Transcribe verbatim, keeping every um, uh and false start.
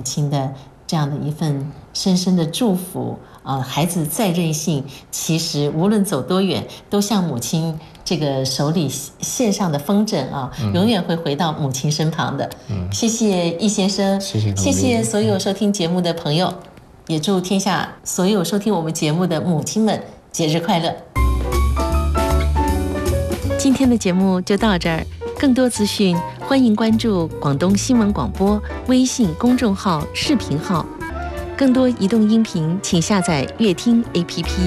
亲的这样的一份深深的祝福啊！孩子再任性，其实无论走多远，都像母亲这个手里线上的风筝啊，嗯、永远会回到母亲身旁的。嗯，谢谢易先生， 谢谢谢谢所有收听节目的朋友，也祝天下所有收听我们节目的母亲们节日快乐。今天的节目就到这儿，更多资讯欢迎关注广东新闻广播微信公众号、视频号。更多移动音频，请下载乐听 A P P。